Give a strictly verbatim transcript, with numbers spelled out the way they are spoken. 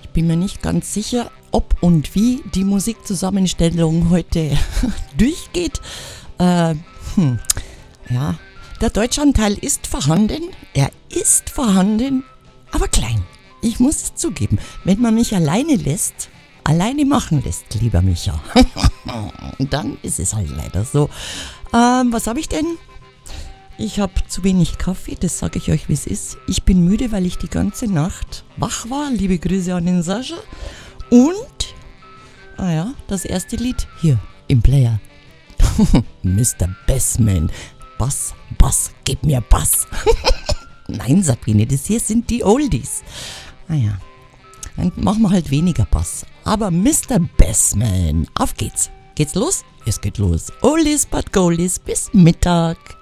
bin mir nicht ganz sicher, ob und wie die Musikzusammenstellung heute durchgeht. Äh, hm, ja, der Deutschanteil ist vorhanden, er ist vorhanden, aber klein. Ich muss es zugeben, wenn man mich alleine lässt, alleine machen lässt, lieber Micha, dann ist es halt leider so. Ähm, was habe ich denn? Ich habe zu wenig Kaffee, das sage ich euch, wie es ist. Ich bin müde, weil ich die ganze Nacht wach war. Liebe Grüße an den Sascha. Und, ah ja, das erste Lied hier im Player. Mister Bassman. Bass, Bass, gib mir Bass. Nein, Sabrine, das hier sind die Oldies. Ah ja, dann machen wir halt weniger Bass. Aber Mister Bassman, auf geht's. Geht's los? Es geht los. Oldies but Goldies bis Mittag.